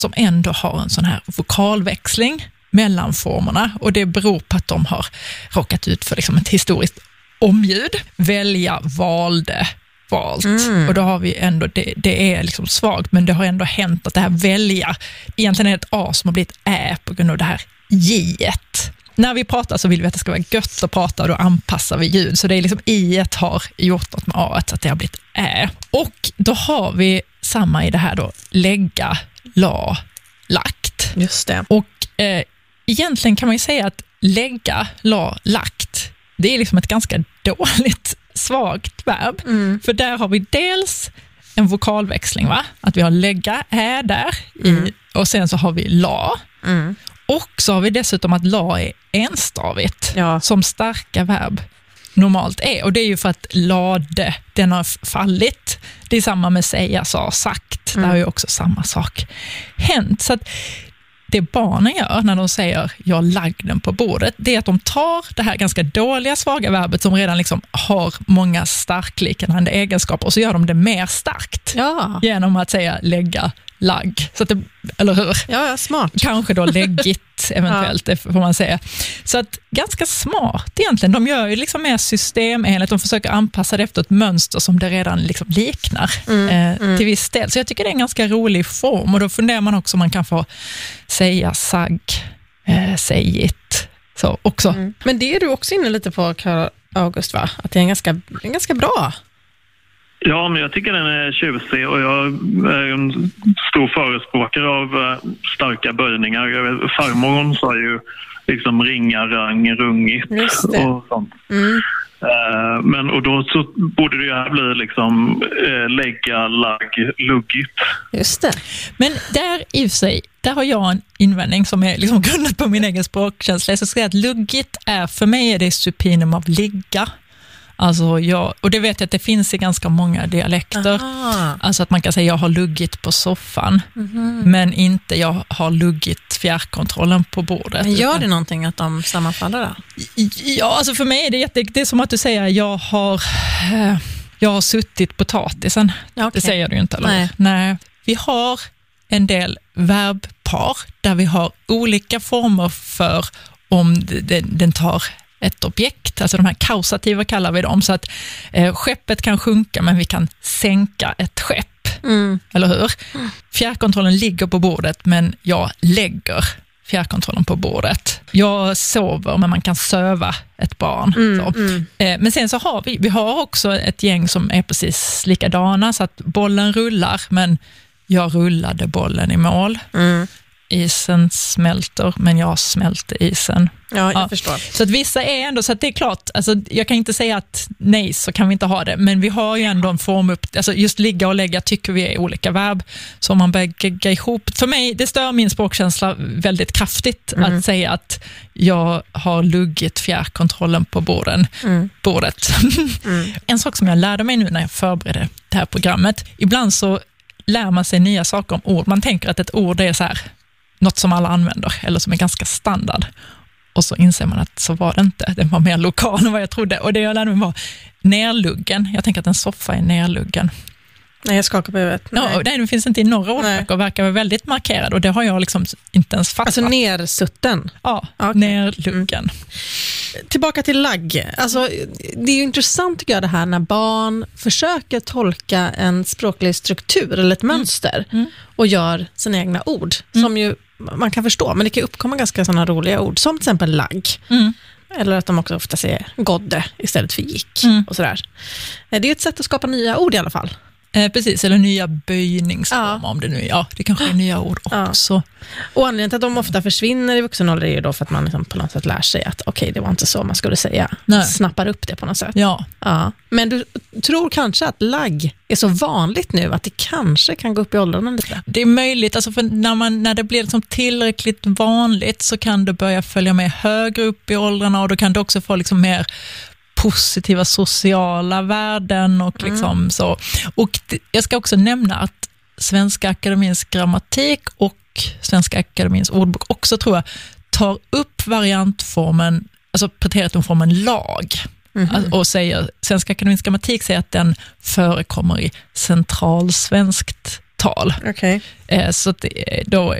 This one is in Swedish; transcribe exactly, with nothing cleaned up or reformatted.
som ändå har en sån här vokalväxling mellan formerna, och det beror på att de har råkat ut för liksom ett historiskt omljud. Välja, valde, valt. Mm. Och då har vi ändå, det, det är liksom svagt, men det har ändå hänt att det här välja, egentligen är ett A som har blivit Ä på grund av det här J-et. När vi pratar så vill vi att det ska vara gött att prata, och då anpassar vi ljud. Så det är liksom I-et har gjort något med A-et så att det har blivit Ä. Och då har vi samma i det här då, lägga, la, lagt. Just det. Och eh, egentligen kan man ju säga att lägga, la, lagt, det är liksom ett ganska dåligt svagt verb. Mm. För där har vi dels en vokalväxling, va? Att vi har lägga, ä där mm. i, och sen så har vi la. Mm. Och så har vi dessutom att la är enstavigt, ja. Som starka verb normalt är. Och det är ju för att lade, den har fallit. Det är samma med säga, sa, sagt. Mm. Det har ju också samma sak hänt. Så att det barnen gör när de säger jag lagg den på bordet, det är att de tar det här ganska dåliga svaga verbet som redan liksom har många starkliknande egenskaper, och så gör de det mer starkt ja. Genom att säga lägga, lagg. Så att det, eller hur? Ja, ja, smart. Kanske då läggigt eventuellt, ja. Det får man säga. Så att ganska smart egentligen. De gör ju liksom mer systemenligt. De försöker anpassa det efter ett mönster som det redan liksom liknar mm, eh, mm. till viss del. Så jag tycker det är en ganska rolig form, och då funderar man också om man kan få säga sagg, eh, sägigt. Så också. Mm. Men det är du också inne lite på, Karl August, va? Att det är en ganska, en ganska bra. Ja, men jag tycker den är tjusig, och jag är en stor förespråkare av starka böjningar. Farmor hon sa ju liksom ringa, rang, rungigt och sånt. Mm. Men, och då så borde det ju här bli liksom lägga, lagg, luggigt. Just det. Men där i sig, där har jag en invändning som är liksom grundad på min egen språkkänsla. Jag ska säga att luggigt är, för mig är det supinum av ligga. Alltså jag, och det vet jag att det finns i ganska många dialekter. Aha. Alltså att man kan säga jag har luggit på soffan, mm-hmm. men inte jag har luggit fjärrkontrollen på bordet. Men gör det någonting att de sammanfaller då? Ja, alltså för mig är det jätte, det är som att du säger jag har, jag har suttit potatisen. Okay. Det säger du ju inte, eller? Nej. Nej. Vi har en del verbpar där vi har olika former för om den, den tar ett objekt, alltså de här kausativa kallar vi dem, så att eh, skeppet kan sjunka men vi kan sänka ett skepp, mm. eller hur? Mm. Fjärrkontrollen ligger på bordet men jag lägger fjärrkontrollen på bordet. Jag sover men man kan söva ett barn. Mm, så. Mm. Eh, men sen så har vi, vi har också ett gäng som är precis likadana, så att bollen rullar men jag rullade bollen i mål. Mm. Isen smälter, men jag smälter isen. Ja, jag ja. förstår. Så att vissa är ändå, så att det är klart, alltså, jag kan inte säga att nej, så kan vi inte ha det, men vi har ju ändå en form upp, alltså just ligga och lägga tycker vi är olika verb, så man börjar gegga ihop. För mig, det stör min språkkänsla väldigt kraftigt mm. att säga att jag har luggit fjärrkontrollen på borden, mm. bordet. Mm. En sak som jag lärde mig nu när jag förberedde det här programmet, ibland så lär man sig nya saker om ord. Man tänker att ett ord är så här något som alla använder eller som är ganska standard. Och så inser man att så var det inte. Den var mer lokal än vad jag trodde. Och det jag lärde mig var nerluggen. Jag tänker att en soffa är nerluggen. Nej, jag skakar på huvudet. Ja, nej, det finns inte i några ordböcker och verkar vara väldigt markerad. Och det har jag liksom inte ens fattat. Alltså nersutten? Ja, okay. Nerluggen. Mm. Tillbaka till lagg. Alltså, det är ju intressant tycker jag det här när barn försöker tolka en språklig struktur eller ett mönster mm. Mm. och gör sina egna ord mm. som ju man kan förstå. Men det kan uppkomma ganska sådana roliga ord som till exempel lagg. Mm. Eller att de också ofta säger godde istället för gick mm. och sådär. Det är ett sätt att skapa nya ord i alla fall. Eh, precis, eller nya böjningsformer ja. Om det nu ja, det kanske är nya ord också. Ja. Och anledningen till att de ofta försvinner i vuxen ålder är ju då för att man liksom på något sätt lär sig att okej, okay, det var inte så man skulle säga. Nej. Snappar upp det på något sätt. Ja. Ja. Men du tror kanske att lagg är så vanligt nu att det kanske kan gå upp i åldrarna lite? Det är möjligt, alltså för när, man, när det blir liksom tillräckligt vanligt så kan det börja följa med högre upp i åldrarna och då kan det också få liksom mer positiva sociala värden och liksom mm. så. Och det, jag ska också nämna att Svenska Akademins grammatik och Svenska Akademins ordbok också tror jag tar upp variantformen, alltså preteritumformen lag. Mm-hmm. Och säger, Svenska Akademins grammatik säger att den förekommer i centralsvenskt tal. Okay. Så att då